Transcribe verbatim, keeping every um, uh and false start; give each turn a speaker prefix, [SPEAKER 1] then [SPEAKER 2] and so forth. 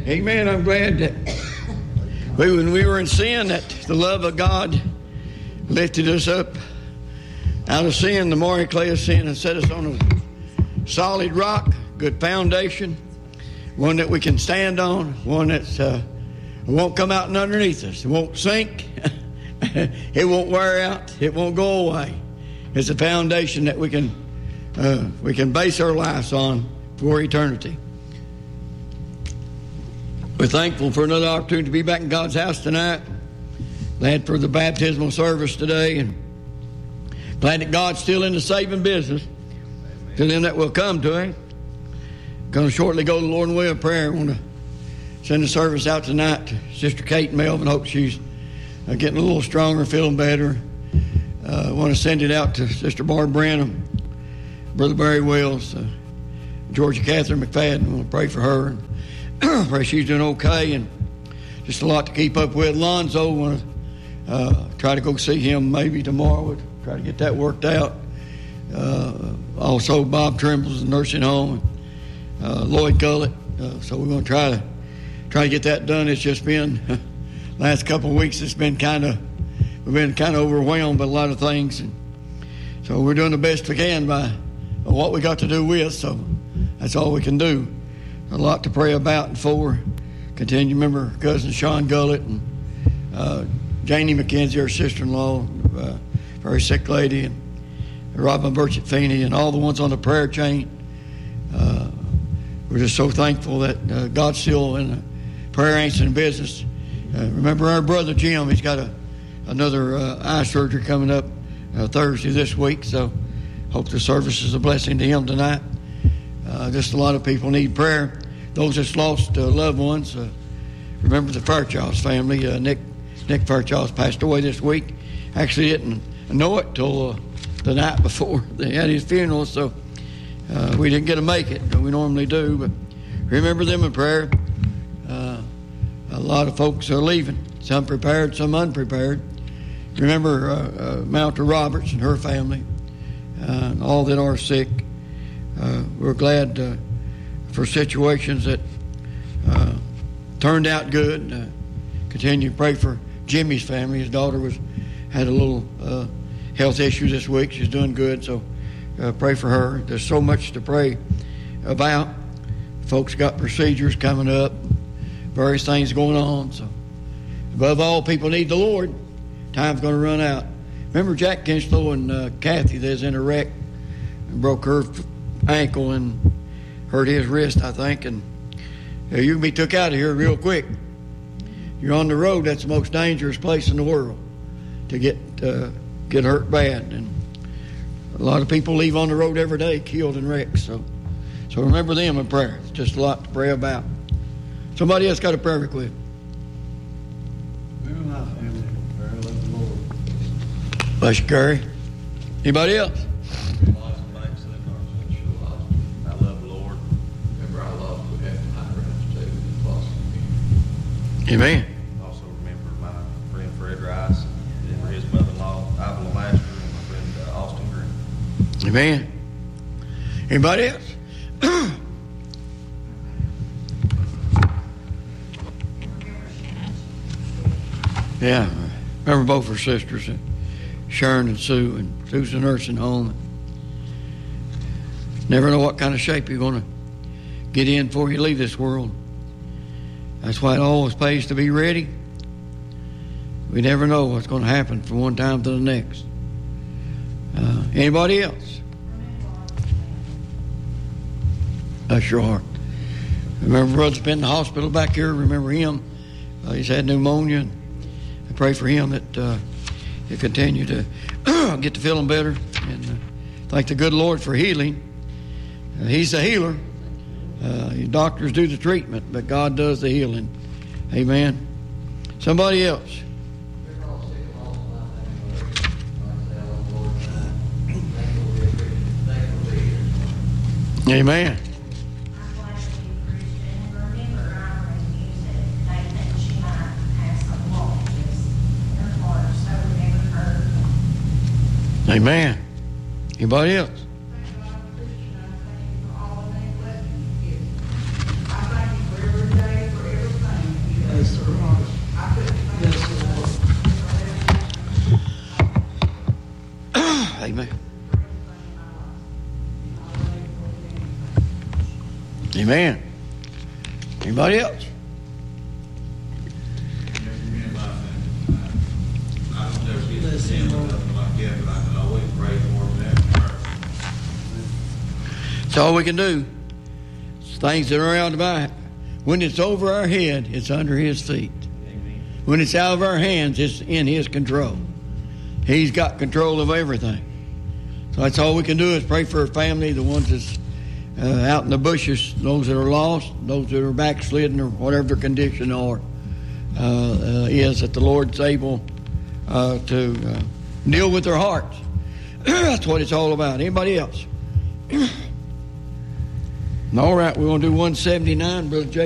[SPEAKER 1] Amen. I'm glad that we, when we were in sin, that the love of God lifted us up out of sin, the miry clay of sin, and set us on a solid rock, good foundation, one that we can stand on, one that uh, won't come out and underneath us. It won't sink. It won't wear out. It won't go away. It's a foundation that we can uh, we can base our lives on for eternity. We're thankful for another opportunity to be back in God's house tonight. Glad for the baptismal service today, and glad that God's still in the saving business. To them that will come to Him. Going to shortly go to the Lord in will of prayer. I want to send the service out tonight to Sister Kate and Melvin. Hope she's uh, getting a little stronger, feeling better. Uh, I want to send it out to Sister Barb Branham, Brother Barry Wells, uh, Georgia Catherine McFadden. I want to pray for her. Pray she's doing okay, and just a lot to keep up with. Lonzo, want to uh, try to go see him maybe tomorrow. Try to get that worked out. Uh, also, Bob Trimble's nursing home. Uh, Lloyd Gullett. Uh, so we're going to try to try to get that done. It's just been last couple of weeks. It's been kind of we've been kind of overwhelmed by a lot of things, and so we're doing the best we can by what we got to do with. So that's all we can do. A lot to pray about and for. Continue to remember cousin Sean Gullett and uh, Janie McKenzie, our sister-in-law, uh, very sick lady, and Robin Burchett Feeney, and all the ones on the prayer chain. Uh, we're just so thankful that uh, God's still in the prayer answering business. Uh, remember our brother Jim, he's got a, another uh, eye surgery coming up uh, Thursday this week, so hope the service is a blessing to him tonight. Uh, just a lot of people need prayer. Those that's lost uh, loved ones, uh, remember the Fairchilds family. Uh, Nick Nick Fairchilds passed away this week. Actually didn't know it till uh, the night before they had his funeral, so uh, we didn't get to make it. We normally do, but remember them in prayer. Uh, a lot of folks are leaving, some prepared, some unprepared. Remember uh, uh, Malta Roberts and her family, uh, and all that are sick. Uh, we're glad uh, for situations that uh, turned out good. Uh, continue to pray for Jimmy's family. His daughter was had a little uh, health issue this week. She's doing good, so uh, pray for her. There's so much to pray about. Folks got procedures coming up, various things going on. So above all, people need the Lord. Time's going to run out. Remember Jack Kinslow and uh, Kathy, they was in a wreck and broke her ankle and hurt his wrist, I think, and uh, you can be took out of here real quick. You're on the road. That's the most dangerous place in the world to get uh, get hurt bad, and a lot of people leave on the road every day killed in wrecks. So, so remember them in prayer. It's just a lot to pray about. Somebody else got a prayer request?
[SPEAKER 2] My family, prayer, love the Lord.
[SPEAKER 1] Bless you, Gary. Anybody else? Amen.
[SPEAKER 2] Also remember my friend Fred Rice, remember his mother-in-law, Ivla Master, and my friend uh, Austin Green.
[SPEAKER 1] Amen. Anybody else? Yeah. Remember both her sisters, Sharon and Sue, and Sue's in a nursing home. Never know what kind of shape you're going to get in before you leave this world. That's why it always pays to be ready. We never know what's going to happen from one time to the next. Uh, anybody else? Bless your heart. Remember brother's been in the hospital back here. Remember him. Uh, he's had pneumonia. And I pray for him that uh, he'll continue to get to feeling better. And uh, thank the good Lord for healing. Uh, he's a healer. Uh, doctors do the treatment, but God does the healing. Amen. Somebody else. Amen. Amen. Anybody else? Amen. Anybody else?
[SPEAKER 3] I don't never get to sin or nothing like that, but I can always pray for him after.
[SPEAKER 1] That's all we can do. It's things that are around about. When it's over our head, it's under His feet.
[SPEAKER 2] Amen.
[SPEAKER 1] When it's out of our hands, it's in His control. He's got control of everything. So that's all we can do is pray for our family, the ones that's uh, out in the bushes, those that are lost, those that are backslidden, or whatever their condition are, uh, uh, is that the Lord's able uh, to uh, deal with their hearts. That's what it's all about. Anybody else? All right, we're going to do one seventy-nine, Brother Jay.